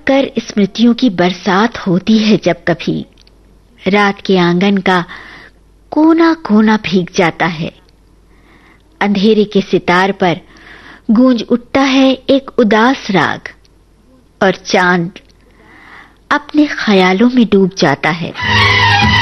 कर स्मृतियों की बरसात होती है जब कभी, रात के आंगन का कोना कोना भीग जाता है। अंधेरे के सितार पर गूंज उठता है एक उदास राग, और चांद अपने ख्यालों में डूब जाता है।